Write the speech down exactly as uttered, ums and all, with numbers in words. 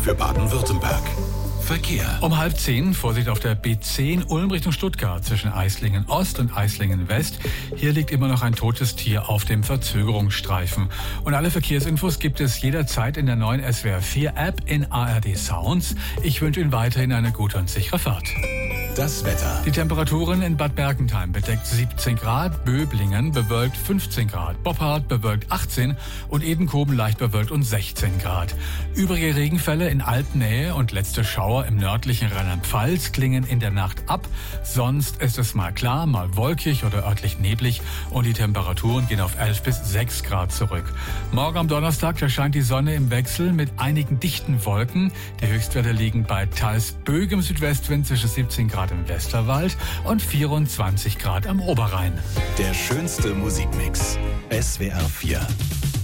für Baden-Württemberg. Verkehr. Um halb zehn, Vorsicht auf der B zehn, Ulm Richtung Stuttgart zwischen Eislingen Ost und Eislingen West. Hier liegt immer noch ein totes Tier auf dem Verzögerungsstreifen. Und alle Verkehrsinfos gibt es jederzeit in der neuen S W R vier App in A R D Sounds. Ich wünsche Ihnen weiterhin eine gute und sichere Fahrt. Das Wetter. Die Temperaturen in Bad Bergentheim bedeckt siebzehn Grad, Böblingen bewölkt fünfzehn Grad, Boppard bewölkt achtzehn und Edenkoben leicht bewölkt und sechzehn Grad. Übrige Regenfälle in Alpnähe und letzte Schauer im nördlichen Rheinland-Pfalz klingen in der Nacht ab. Sonst ist es mal klar, mal wolkig oder örtlich neblig und die Temperaturen gehen auf elf bis sechs Grad zurück. Morgen am Donnerstag, da scheint die Sonne im Wechsel mit einigen dichten Wolken. Die Höchstwerte liegen bei teils böigem Südwestwind zwischen siebzehn Grad im Westerwald und vierundzwanzig Grad am Oberrhein. Der schönste Musikmix. S W R vier.